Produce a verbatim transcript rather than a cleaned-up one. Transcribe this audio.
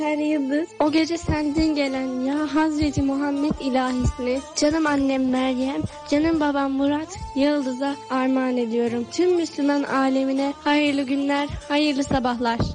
Her yıldız o gece senden gelen ya Hazreti Muhammed ilahisini canım annem Meryem, canım babam Murat Yıldız'a armağan ediyorum. Tüm Müslüman alemine hayırlı günler, hayırlı sabahlar.